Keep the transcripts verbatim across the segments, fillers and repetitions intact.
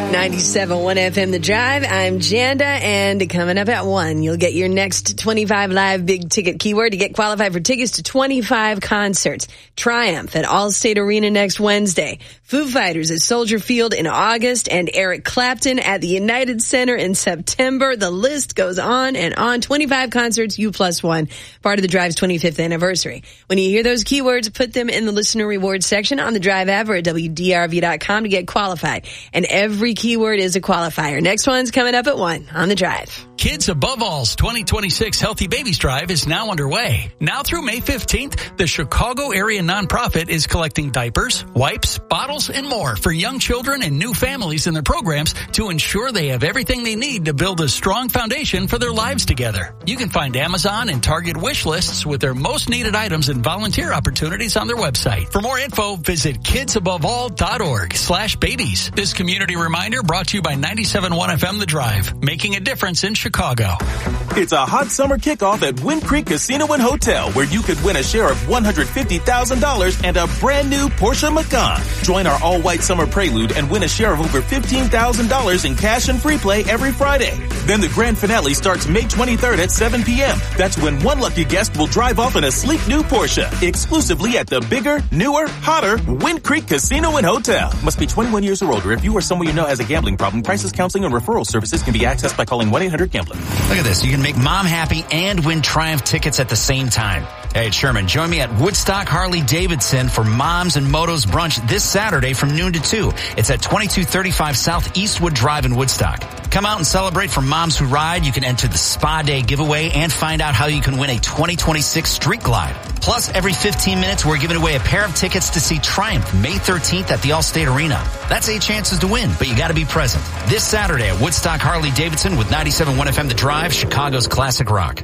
ninety-seven point one F M The Drive. I'm Janda, and coming up at one, you'll get your next twenty-five live big ticket keyword to get qualified for tickets to twenty-five concerts. Triumph at Allstate Arena next Wednesday. Foo Fighters at Soldier Field in August, and Eric Clapton at the United Center in September. The list goes on and on. twenty-five concerts, you plus one, part of The Drive's twenty-fifth anniversary. When you hear those keywords, put them in the listener rewards section on the Drive app or at W D R V dot com to get qualified. And every keyword is a qualifier. Next one's coming up at one on The Drive. Kids Above All's twenty twenty-six Healthy Babies Drive is now underway. Now through May fifteenth, the Chicago area nonprofit is collecting diapers, wipes, bottles, and more for young children and new families in their programs to ensure they have everything they need to build a strong foundation for their lives together. You can find Amazon and Target wish lists with their most needed items and volunteer opportunities on their website. For more info, visit kidsabove.all.org slash babies. This community reminder brought to you by ninety-seven point one F M The Drive, making a difference in Chicago. It's a hot summer kickoff at Wind Creek Casino and Hotel, where you could win a share of one hundred fifty thousand dollars and a brand new Porsche Macan. Join our all-white summer prelude and win a share of over fifteen thousand dollars in cash and free play every Friday. Then the grand finale starts May twenty-third at seven p.m. That's when one lucky guest will drive off in a sleek new Porsche, exclusively at the bigger, newer, hotter Wind Creek Casino and Hotel. Must be twenty-one years or older. If you or someone you know has a gambling problem, crisis counseling and referral services can be accessed by calling one eight hundred gambler. Look at this. You can make mom happy and win Triumph tickets at the same time. Hey, it's Sherman. Join me at Woodstock Harley-Davidson for Moms and Motos Brunch this Saturday from noon to two. It's at twenty-two thirty-five South Eastwood Drive in Woodstock. Come out and celebrate for moms who ride. You can enter the Spa Day giveaway and find out how you can win a twenty twenty-six Street Glide. Plus, every fifteen minutes, we're giving away a pair of tickets to see Triumph May thirteenth at the Allstate Arena. That's eight chances to win, but you got to be present. This Saturday at Woodstock Harley-Davidson with ninety-seven point one F M The Drive, Chicago's classic rock.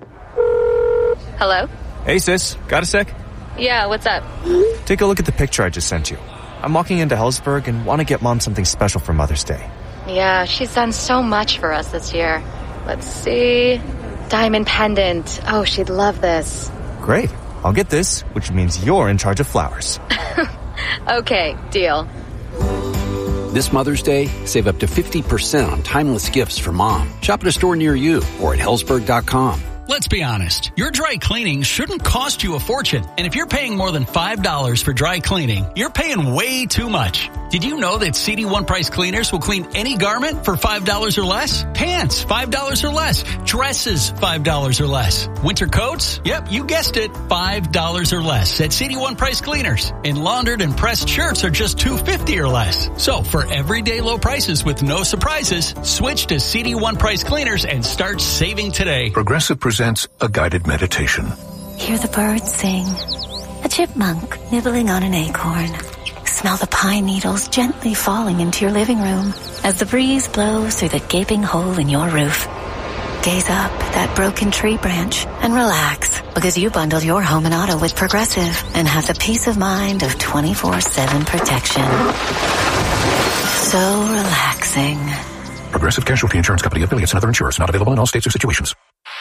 Hello? Hey, sis. Got a sec? Yeah, what's up? Take a look at the picture I just sent you. I'm walking into Hellsberg and want to get Mom something special for Mother's Day. Yeah, she's done so much for us this year. Let's see. Diamond pendant. Oh, she'd love this. Great. I'll get this, which means you're in charge of flowers. Okay, deal. This Mother's Day, save up to fifty percent on timeless gifts for Mom. Shop at a store near you or at hellsberg dot com. Let's be honest. Your dry cleaning shouldn't cost you a fortune. And if you're paying more than five dollars for dry cleaning, you're paying way too much. Did you know that C D one Price Cleaners will clean any garment for five dollars or less? Pants, five dollars or less. Dresses, five dollars or less. Winter coats? Yep, you guessed it, five dollars or less at C D one Price Cleaners. And laundered and pressed shirts are just two dollars and fifty cents or less. So for everyday low prices with no surprises, switch to C D one Price Cleaners and start saving today. Progressive presents a guided meditation. Hear the birds sing. A chipmunk nibbling on an acorn. Smell the pine needles gently falling into your living room as the breeze blows through the gaping hole in your roof. Gaze up at that broken tree branch and relax, because you bundled your home and auto with Progressive and have the peace of mind of twenty-four seven protection. So relaxing. Progressive Casualty Insurance Company, affiliates, and other insurers. Not available in all states or situations.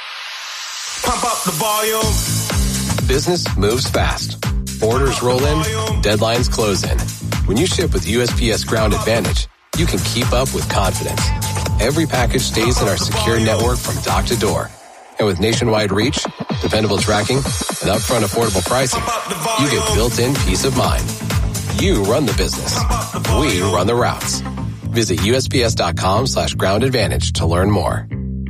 Pump up the volume. Business moves fast. Orders roll in, deadlines close in. When you ship with U S P S Ground Advantage, you can keep up with confidence. Every package stays in our secure network from dock to door. And with nationwide reach, dependable tracking, and upfront affordable pricing, you get built-in peace of mind. You run the business. We run the routes. Visit U S P S dot com slash ground advantage to learn more.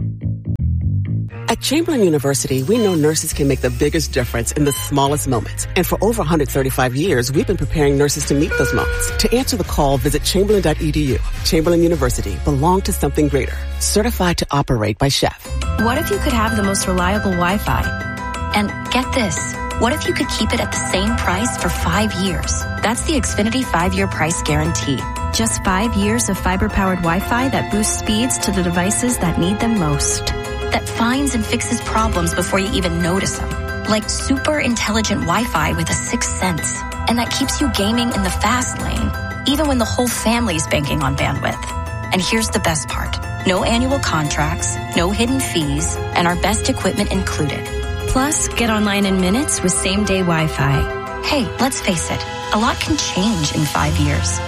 At Chamberlain University, we know nurses can make the biggest difference in the smallest moments. And for over one hundred thirty-five years, we've been preparing nurses to meet those moments. To answer the call, visit chamberlain dot e d u. Chamberlain University, belong to something greater. Certified to operate by Chef. What if you could have the most reliable Wi-Fi? And get this, what if you could keep it at the same price for five years? That's the Xfinity five-year price guarantee. Just five years of fiber-powered Wi-Fi that boosts speeds to the devices that need them most. That finds and fixes problems before you even notice them. Like super intelligent Wi-Fi with a sixth sense. And that keeps you gaming in the fast lane, even when the whole family's banking on bandwidth. And here's the best part. No annual contracts, no hidden fees, and our best equipment included. Plus, get online in minutes with same-day Wi-Fi. Hey, let's face it, a lot can change in five years.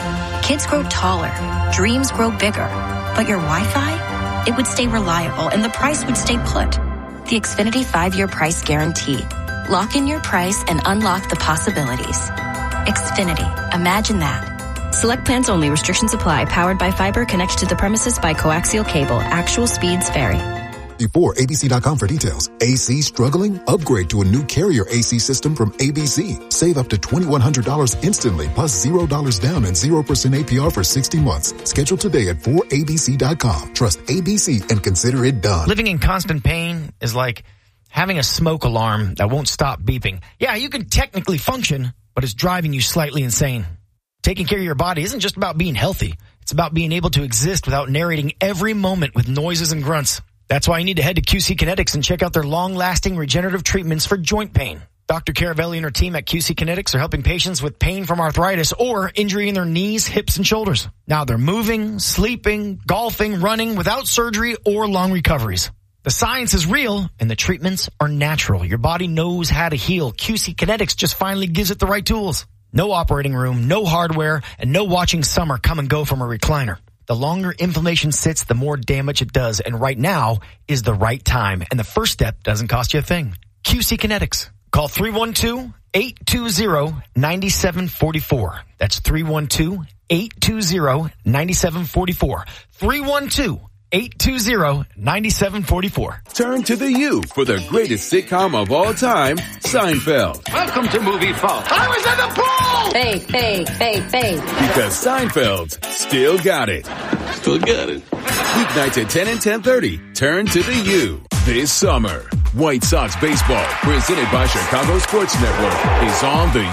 Kids grow taller, dreams grow bigger, but your Wi-Fi, it would stay reliable and the price would stay put. The Xfinity five-year price guarantee. Lock in your price and unlock the possibilities. Xfinity, imagine that. Select plans only. Restrictions apply. Powered by fiber. Connects to the premises by coaxial cable. Actual speeds vary. Before A B C dot com for details. A C struggling? Upgrade to a new carrier A C system from A B C. Save up to twenty-one hundred dollars instantly, plus zero dollars down and zero percent A P R for sixty months. Schedule today at four A B C dot com. Trust A B C and consider it done. Living in constant pain is like having a smoke alarm that won't stop beeping. Yeah, you can technically function, but it's driving you slightly insane. Taking care of your body isn't just about being healthy. It's about being able to exist without narrating every moment with noises and grunts. That's why you need to head to Q C Kinetics and check out their long-lasting regenerative treatments for joint pain. Doctor Caravelli and her team at Q C Kinetics are helping patients with pain from arthritis or injury in their knees, hips, and shoulders. Now they're moving, sleeping, golfing, running without surgery or long recoveries. The science is real and the treatments are natural. Your body knows how to heal. Q C Kinetics just finally gives it the right tools. No operating room, no hardware, and no watching summer come and go from a recliner. The longer inflammation sits, the more damage it does. And right now is the right time. And the first step doesn't cost you a thing. Q C Kinetics. Call three one two, eight two zero, nine seven four four. That's three one two, eight two zero, nine seven four four. three one two, eight two zero, nine seven four four. Turn to the U for the greatest sitcom of all time, Seinfeld. Welcome to Movie Fault. I was in the pool! Fake, fake, fake, fake. Because Seinfeld still got it. Still got it. Weeknights at ten and ten thirty. Turn to the U. This summer, White Sox baseball, presented by Chicago Sports Network, is on the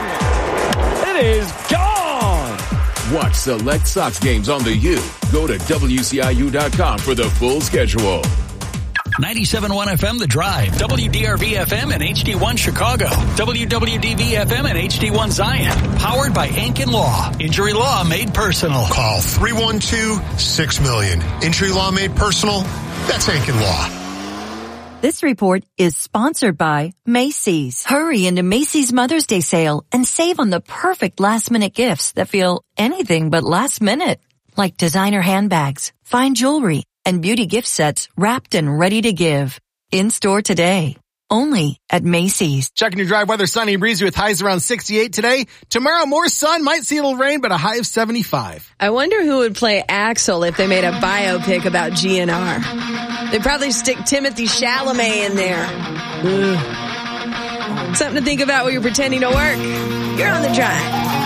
U. It is gone! Watch select Sox games on the U. Go to W C I U dot com for the full schedule. ninety-seven point one F M The Drive, W D R V F M and H D one Chicago, W W D V F M and H D one Zion. Powered by Ankin Law. Injury law made personal. Call three one two, six million. Injury law made personal? That's Ankin Law. This report is sponsored by Macy's. Hurry into Macy's Mother's Day sale and save on the perfect last-minute gifts that feel anything but last minute. Like designer handbags, fine jewelry, and beauty gift sets wrapped and ready to give. In store today. Only at Macy's. Checking your drive weather, sunny and breezy with highs around sixty-eight today. Tomorrow, more sun, might see a little rain, but a high of seventy-five. I wonder who would play Axel if they made a biopic about G N R. They'd probably stick Timothy Chalamet in there. Ugh. Something to think about while you're pretending to work. You're on the drive.